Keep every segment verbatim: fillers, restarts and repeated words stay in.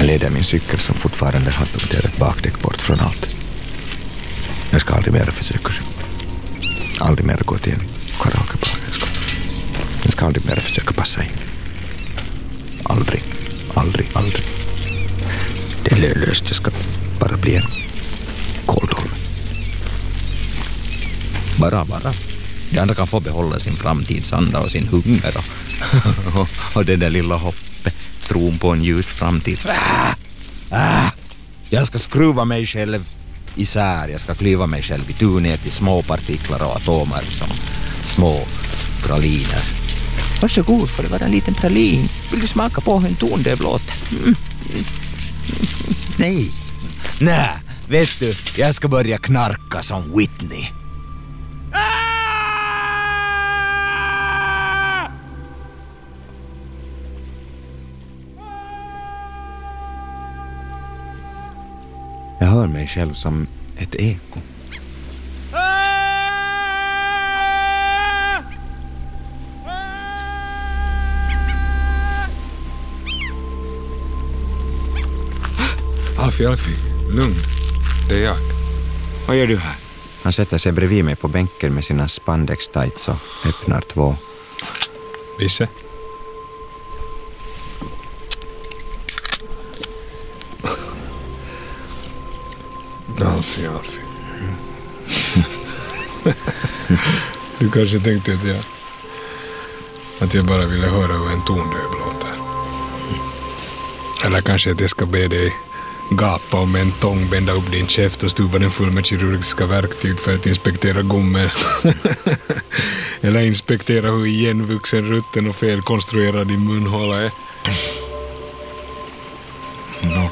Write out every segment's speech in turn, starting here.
Jag leder min cykel som fortfarande har punkterat bakdäck bort från allt. Jag ska aldrig mer försöka sjunga. Aldrig mer gå till en karaokebar. Jag ska, jag ska aldrig mer försöka passa in. Aldrig, aldrig, aldrig. Det är lönlöst. Jag ska bara bli en koldolv. Bara, bara. De andra kan få behålla sin framtidsanda och sin hunger och, och, och det där lilla hoppet. Tron på en ljus framtid. Ah, ah, jag ska skruva mig själv isär. Jag ska klyva mig själv i ner till små partiklar och atomer som små praliner. Varsågod för det var en liten pralin. Vill du smaka på hur en tondöv låter? Mm. Nej. Nej, vet du, jag ska börja knarka som Whitney. Jag hör mig själv som ett eko. Alfie, Alfie, lugn. Det är jag. Vad gör du här? Han sätter sig bredvid mig på bänken med sina spandex tights och öppnar två. Visse? Alfie, Alfie. Du kanske tänkte att jag att jag bara ville höra hur en tondöv låter. Eller kanske att jag ska be dig gapa och med en tång bända upp din käft och stuva den full med kirurgiska verktyg för att inspektera gommer. Eller inspektera hur igenvuxen, rutten och felkonstruerad din munhåla är. No.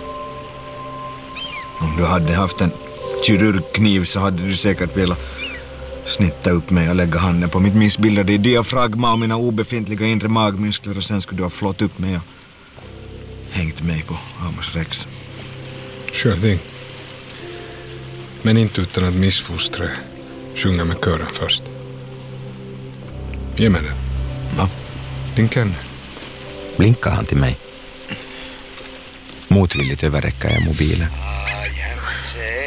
Om du hade haft en kirurgkniv så hade du säkert velat snitta upp mig och lägga handen på mitt missbildade diafragma och mina obefintliga inre magmuskler och sen skulle du ha flått upp mig och hängt mig på Amos Rex. Sure thing. Men inte utan att missfostra. Sjunga med kören först. Ge mig den. Va? Din känner. Blinkar han till mig. Motvilligt överräcker jag mobilen.